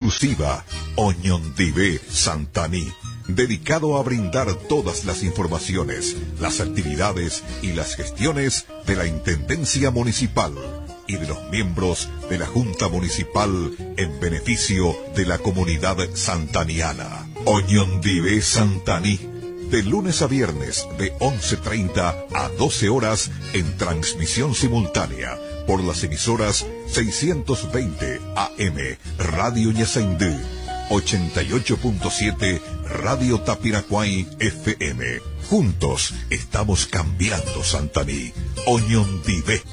exclusiva Oñondivé Santaní, dedicado a brindar todas las informaciones, las actividades y las gestiones de la Intendencia Municipal y de los miembros de la Junta Municipal en beneficio de la comunidad santaniana. Oñondivé Santaní, de lunes a viernes de 11:30 a 12 horas en transmisión simultánea por las emisoras 620 AM Radio Ñasaindú, 88.7 Radio Tapiracuay FM. Juntos estamos cambiando Santaní. Oñondivé.